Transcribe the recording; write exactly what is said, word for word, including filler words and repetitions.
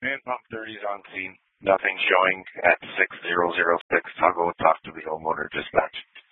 Man Pump thirty is on scene. Nothing showing at six zero zero six. I'll go talk to the homeowner dispatch.